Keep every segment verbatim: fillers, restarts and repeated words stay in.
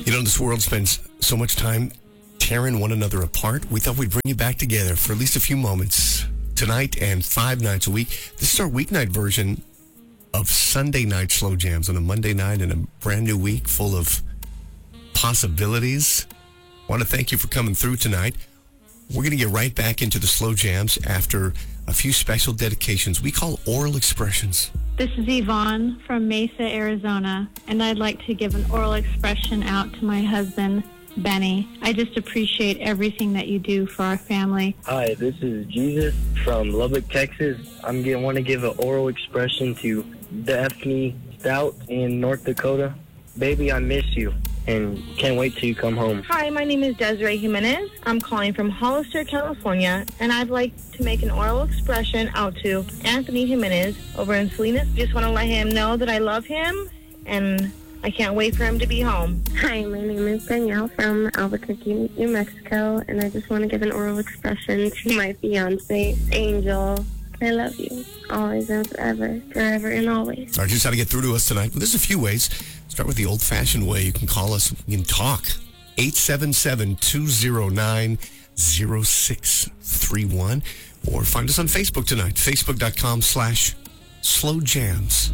You know, this world spends so much time tearing one another apart. We thought we'd bring you back together for at least a few moments tonight and five nights a week. This is our weeknight version of Sunday night slow jams on a Monday night in a brand new week full of possibilities. I want to thank you for coming through tonight. We're going to get right back into the slow jams after a few special dedications we call oral expressions. This is Yvonne from Mesa, Arizona, and I'd like to give an oral expression out to my husband, Benny. I just appreciate everything that you do for our family. Hi, this is Jesus from Lubbock, Texas. I'm going to want to give an oral expression to Daphne Stout in North Dakota. Baby, I miss you and can't wait till you come home. Hi, my name is Desiree Jimenez. I'm calling from Hollister, California, and I'd like to make an oral expression out to Anthony Jimenez over in Salinas. Just want to let him know that I love him and I can't wait for him to be home. Hi, my name is Danielle from Albuquerque, New Mexico, and I just want to give an oral expression to my fiance, Angel. I love you, always and forever, forever and always. Sorry, just how to get through to us tonight. Well, there's a few ways. Start with the old-fashioned way. You can call us. You can talk. eight seven seven, two zero nine, zero six three one. Or find us on Facebook tonight. Facebook.com slash slow jams.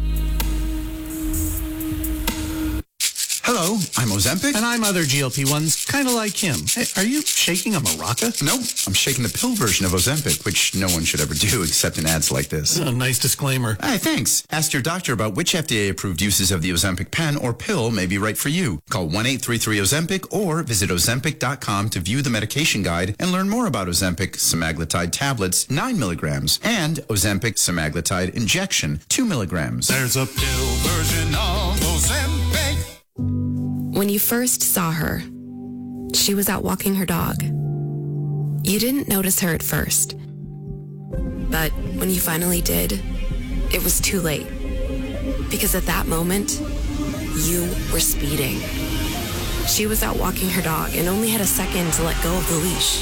Hello, I'm Ozempic. And I'm other G L P ones, kind of like him. Hey, are you shaking a maraca? No, I'm shaking the pill version of Ozempic, which no one should ever do except in ads like this. Oh, nice disclaimer. Hey, thanks. Ask your doctor about which F D A-approved uses of the Ozempic pen or pill may be right for you. Call one eight three three Ozempic or visit Ozempic dot com to view the medication guide and learn more about Ozempic semaglutide tablets, nine milligrams, and Ozempic semaglutide injection, two milligrams. There's a pill version of Ozempic. When you first saw her, she was out walking her dog. You didn't notice her at first. But when you finally did, it was too late. Because at that moment, you were speeding. She was out walking her dog and only had a second to let go of the leash.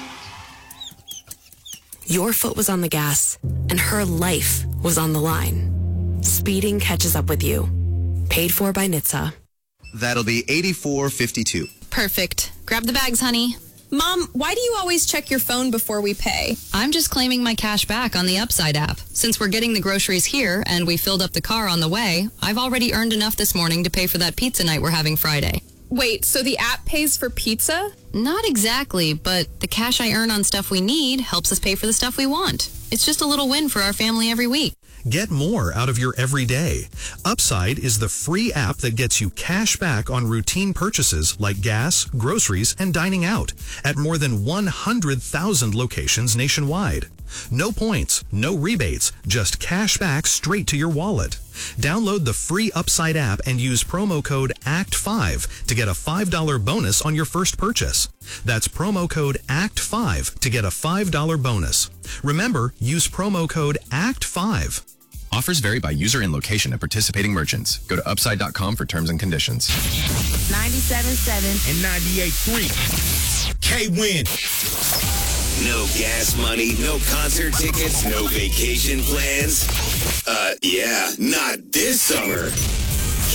Your foot was on the gas, and her life was on the line. Speeding catches up with you. Paid for by N H T S A. That'll be eighty-four fifty-two. Perfect. Grab the bags, honey. Mom, why do you always check your phone before we pay? I'm just claiming my cash back on the Upside app. Since we're getting the groceries here and we filled up the car on the way, I've already earned enough this morning to pay for that pizza night we're having Friday. Wait, so the app pays for pizza? Not exactly, but the cash I earn on stuff we need helps us pay for the stuff we want. It's just a little win for our family every week. Get more out of your everyday. Upside is the free app that gets you cash back on routine purchases like gas, groceries, and dining out at more than one hundred thousand locations nationwide. No points, no rebates, just cash back straight to your wallet. Download the free Upside app and use promo code A C T five to get a five dollars bonus on your first purchase. That's promo code A C T five to get a five dollars bonus. Remember, use promo code A C T five. Offers vary by user and location at participating merchants. Go to upside dot com for terms and conditions. ninety-seven point seven and ninety-eight point three. K-Win. No gas money, no concert tickets, no vacation plans. Uh, yeah, not this summer.